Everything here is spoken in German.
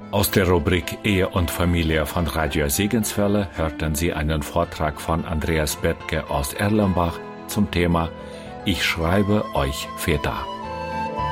Aus der Rubrik Ehe und Familie von Radio Segenswelle hörten Sie einen Vortrag von Andreas Bethke aus Erlenbach zum Thema Ich schreibe euch Väter.